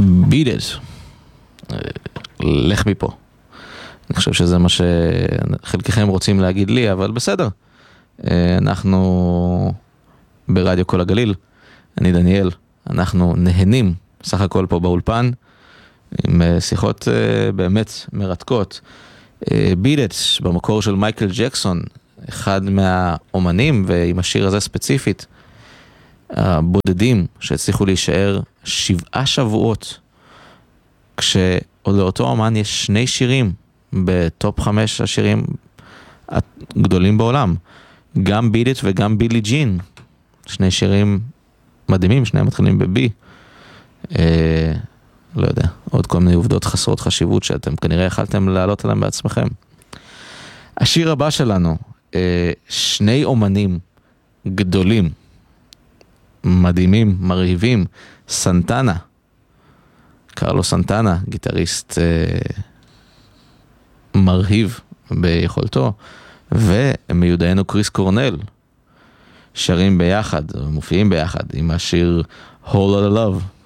Beat it. לך מפה. אני חושב שזה מה שחלקכם רוצים להגיד לי, אבל בסדר. אנחנו ברדיו כל הגליל, אני דניאל, אנחנו נהנים סך הכל פה באולפן, עם שיחות באמת מרתקות. Beat it, במקור של מייקל ג'קסון, אחד מהאומנים, ועם השיר הזה ספציפית, הבודדים שהצליחו להישאר 7 שבועות, כשלאותו אומן יש 2 שירים בטופ 5 השירים הגדולים בעולם, גם Beat It וגם בילי ג'ין, 2 שירים מדהימים, 2 מתחילים ב-B. לא יודע, עוד כל מיני עובדות חסרות חשיבות שאתם כנראה יכלתם להעלות עליהם בעצמכם. השיר הבא שלנו, 2 אומנים גדולים, מדהימים, מרהיבים, סנטנה, קרלו סנטנה, גיטריסט מרהיב ביכולתו, ומיודענו קריס קורנל, שרים ביחד, מופיעים ביחד עם השיר Whole Lotta Love.